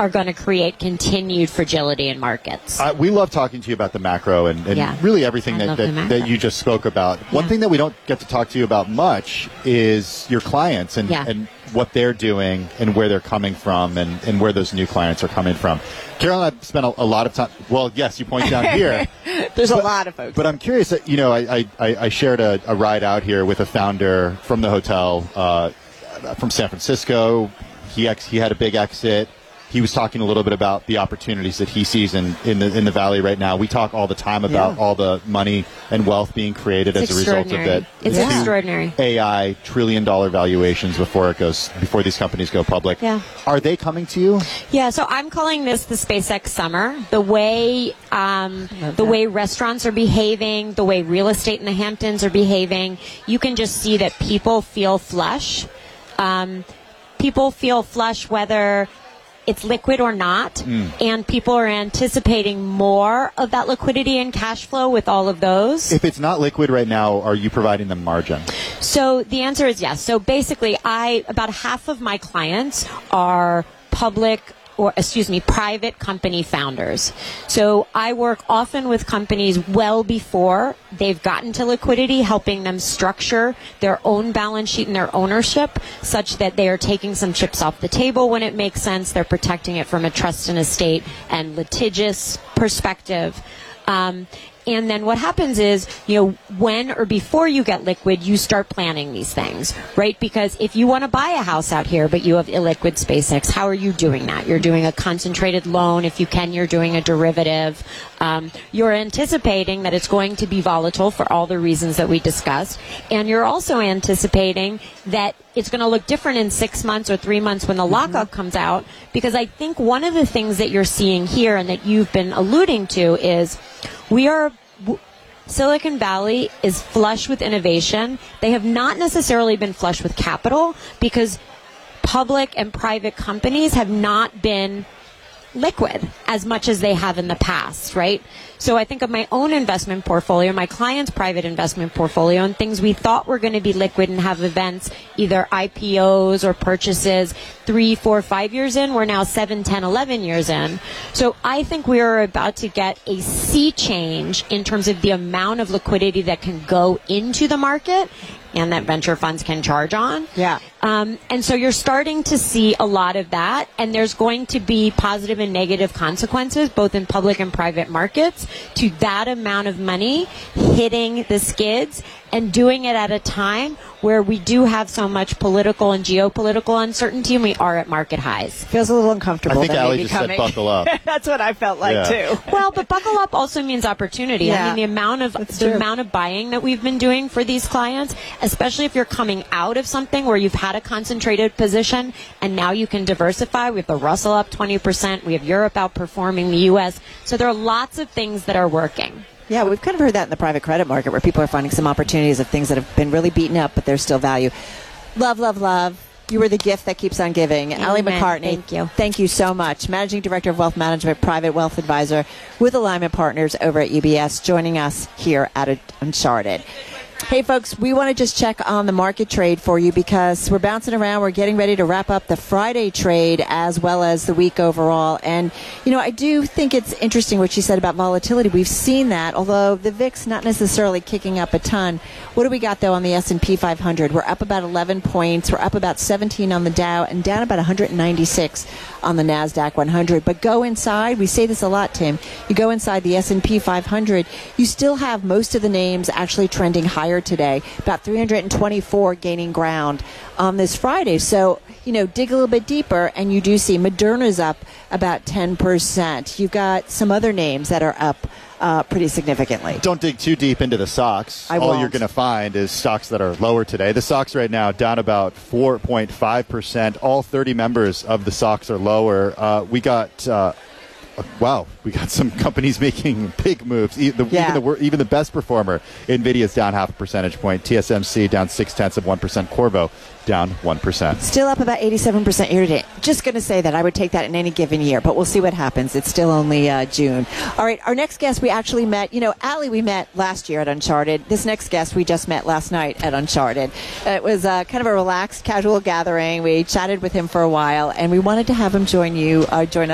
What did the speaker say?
are going to create continued fragility in markets. We love talking to you about the macro and really everything that you just spoke about. One thing that we don't get to talk to you about much is your clients and what they're doing and where they're coming from and where those new clients are coming from. Carol and I spent a lot of time. Well, yes, you point down here. There's a lot of folks. But I'm curious that, I shared a ride out here with a founder from the hotel from San Francisco. He had a big exit. He was talking a little bit about the opportunities that he sees in the Valley right now. We talk all the time about all the money and wealth being created as a result of that. It's extraordinary. AI $1 trillion valuations before these companies go public. Yeah. Are they coming to you? Yeah. So I'm calling this the SpaceX summer. The way restaurants are behaving, the way real estate in the Hamptons are behaving, you can just see that people feel flush. People feel flush whether it's liquid or not, and people are anticipating more of that liquidity and cash flow with all of those. If it's not liquid right now, are you providing them margin? So the answer is yes. So basically, about half of my clients are private company founders. So I work often with companies well before they've gotten to liquidity, helping them structure their own balance sheet and their ownership such that they are taking some chips off the table when it makes sense. They're protecting it from a trust and estate and litigious perspective. And then what happens is, when or before you get liquid, you start planning these things, right? Because if you want to buy a house out here, but you have illiquid SpaceX, how are you doing that? You're doing a concentrated loan. If you can, you're doing a derivative. You're anticipating that it's going to be volatile for all the reasons that we discussed. And you're also anticipating that it's going to look different in 6 months or 3 months when the lockup comes out. Because I think one of the things that you're seeing here and that you've been alluding to is Silicon Valley is flush with innovation. They have not necessarily been flush with capital because public and private companies have not been liquid as much as they have in the past, right? So I think of my own investment portfolio, my client's private investment portfolio, and things we thought were going to be liquid and have events, either IPOs or purchases 3, 4, 5 years in. We're now 7, 10, 11 years in. So I think we are about to get a sea change in terms of the amount of liquidity that can go into the market and that venture funds can charge on. Yeah. And so you're starting to see a lot of that, and there's going to be positive and negative consequences, both in public and private markets, to that amount of money hitting the skids and doing it at a time where we do have so much political and geopolitical uncertainty, and we are at market highs. Feels a little uncomfortable. I think Allie just said buckle up. That's what I felt like, too. Well, but buckle up also means opportunity. Yeah. I mean, the amount of buying that we've been doing for these clients, especially if you're coming out of something where you've had a concentrated position and now you can diversify. We have the Russell up 20%. We have Europe outperforming the U.S. So there are lots of things that are working. Yeah, we've kind of heard that in the private credit market where people are finding some opportunities of things that have been really beaten up, but there's still value. Love, love, love. You were the gift that keeps on giving. Amen. Allie McCartney, thank you. Thank you so much. Managing Director of Wealth Management, Private Wealth Advisor with Alignment Partners over at UBS, joining us here at Uncharted. Hey, folks, we want to just check on the market trade for you because we're bouncing around. We're getting ready to wrap up the Friday trade as well as the week overall. And, I do think it's interesting what you said about volatility. We've seen that, although the VIX not necessarily kicking up a ton. What do we got, though, on the S&P 500? We're up about 11 points. We're up about 17 on the Dow and down about 196 on the NASDAQ 100. But go inside. We say this a lot, Tim. You go inside the S&P 500, you still have most of the names actually trending higher today, about 324 gaining ground on this Friday. So, dig a little bit deeper, and you do see Moderna's up about 10%. You've got some other names that are up pretty significantly. Don't dig too deep into the stocks. All you're going to find is stocks that are lower today. The stocks right now down about 4.5%. All 30 members of the stocks are lower. We got some companies making big moves. Even the best performer, NVIDIA's down 0.5 percentage point. TSMC down 0.6%. Qorvo down 1%. Still up about 87% year to date. Just going to say that I would take that in any given year, but we'll see what happens. It's still only June. All right, our next guest we actually met. Allie we met last year at Uncharted. This next guest we just met last night at Uncharted. It was kind of a relaxed, casual gathering. We chatted with him for a while, and we wanted to have him join us